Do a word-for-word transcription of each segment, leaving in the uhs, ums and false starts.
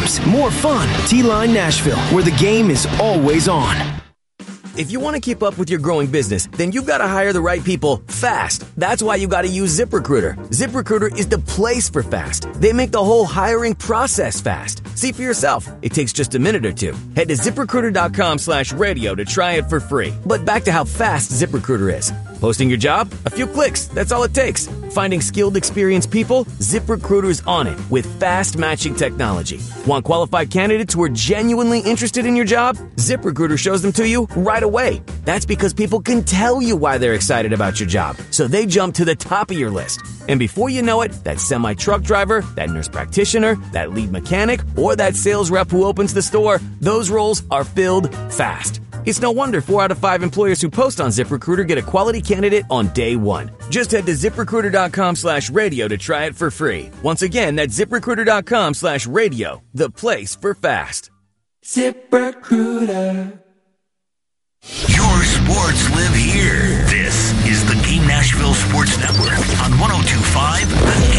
games, more fun. T-Line Nashville, where the game is always on. If you want to keep up with your growing business, then you've got to hire the right people fast. That's why you got to use ZipRecruiter. ZipRecruiter is the place for fast. They make the whole hiring process fast. See for yourself. It takes just a minute or two. Head to ZipRecruiter.com slash radio to try it for free. But back to how fast ZipRecruiter is. Posting your job? A few clicks. That's all it takes. Finding skilled, experienced people? ZipRecruiter's on it with fast matching technology. Want qualified candidates who are genuinely interested in your job? ZipRecruiter shows them to you right away. That's because people can tell you why they're excited about your job, so they jump to the top of your list. And before you know it, that semi-truck driver, that nurse practitioner, that lead mechanic, or that sales rep who opens the store, those roles are filled fast. It's no wonder four out of five employers who post on ZipRecruiter get a quality candidate on day one. Just head to ZipRecruiter.com slash radio to try it for free. Once again, that's ZipRecruiter.com slash radio, the place for fast. ZipRecruiter. Your sports live here. This is the Game Nashville Sports Network on one oh two point five The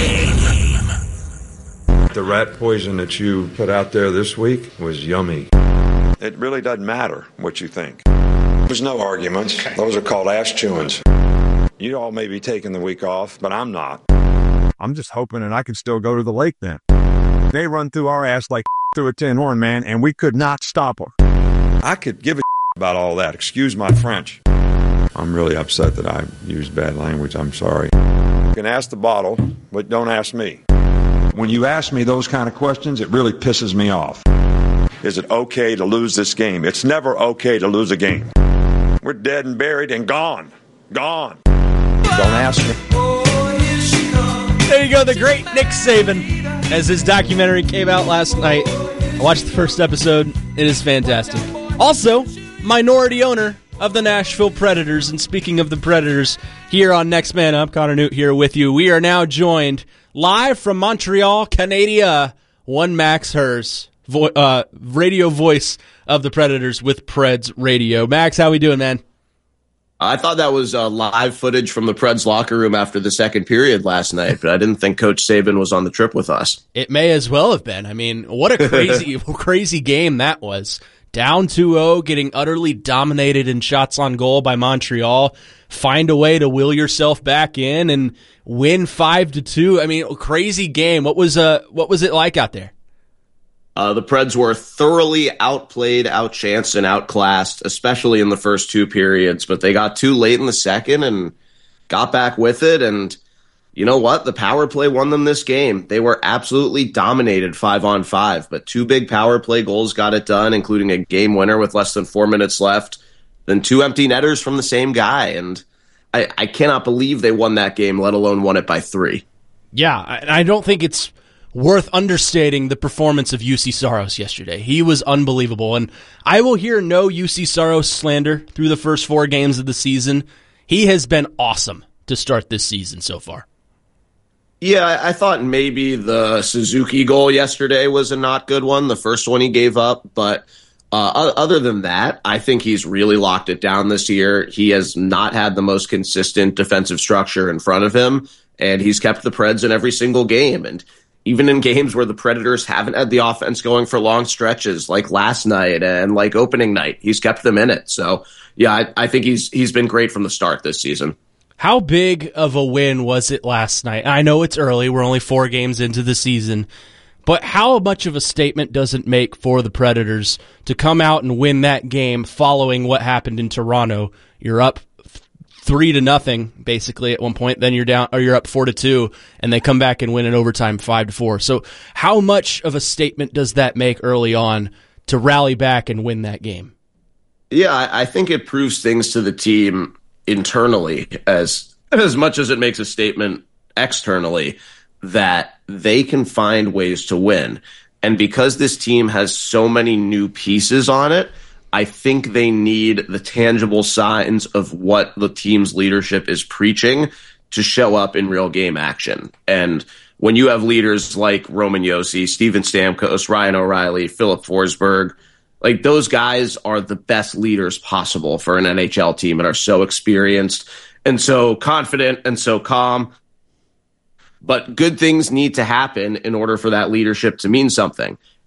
Game. The rat poison that you put out there this week was yummy. It really doesn't matter what you think. There's no arguments. Those are called ass chewings. You all may be taking the week off, but I'm not. I'm just hoping that I can still go to the lake then. They run through our ass like through a tin horn, man, and we could not stop her. I could give a about all that. Excuse my French. I'm really upset that I used bad language. I'm sorry. You can ask the bottle, but don't ask me. When you ask me those kind of questions, it really pisses me off. Is it okay to lose this game? It's never okay to lose a game. We're dead and buried and gone. Gone. Don't ask me. There you go, the great Nick Saban, as his documentary came out last night. I watched the first episode. It is fantastic. Also, minority owner of the Nashville Predators. And speaking of the Predators, here on Next Man Up, Connor Newt here with you. We are now joined live from Montreal, Canada, one Max Hers, vo- uh, radio voice of the Predators with Preds Radio. Max, how we doing, man? I thought that was uh, live footage from the Preds locker room after the second period last night, but I didn't think Coach Saban was on the trip with us. It may as well have been. I mean, what a crazy, crazy game that was. Down two oh, getting utterly dominated in shots on goal by Montreal. Find a way to will yourself back in and win five to two. I mean, crazy game. What was uh what was it like out there? Uh, the Preds were thoroughly outplayed, outchanced, and outclassed, especially in the first two periods. But they got too late in the second and got back with it. And you know what? The power play won them this game. They were absolutely dominated five on five, but two big power play goals got it done, including a game winner with less than four minutes left, then two empty netters from the same guy. And I, I cannot believe they won that game, let alone won it by three. Yeah, and I don't think it's worth understating the performance of U C Saros yesterday. He was unbelievable, and I will hear no U C Saros slander through the first four games of the season. He has been awesome to start this season so far. Yeah, I thought maybe the Suzuki goal yesterday was a not good one, the first one he gave up, but uh, other than that, I think he's really locked it down this year. He has not had the most consistent defensive structure in front of him, and he's kept the Preds in every single game. And even in games where the Predators haven't had the offense going for long stretches, like last night and like opening night, he's kept them in it. So, yeah, I, I think he's he's been great from the start this season. How big of a win was it last night? I know it's early. We're only four games into the season. But how much of a statement does it make for the Predators to come out and win that game following what happened in Toronto? You're up three to nothing, basically, at one point. Then you're down, or you're up four to two, and they come back and win in overtime five to four. So how much of a statement does that make early on to rally back and win that game? Yeah, I, I think it proves things to the team internally as as much as it makes a statement externally that they can find ways to win. And because this team has so many new pieces on it, I think they need the tangible signs of what the team's leadership is preaching to show up in real game action. And when you have leaders like Roman Josi, Steven Stamkos, Ryan O'Reilly, Philip Forsberg, like those guys are the best leaders possible for an N H L team and are so experienced and so confident and so calm. But good things need to happen in order for that leadership to mean something.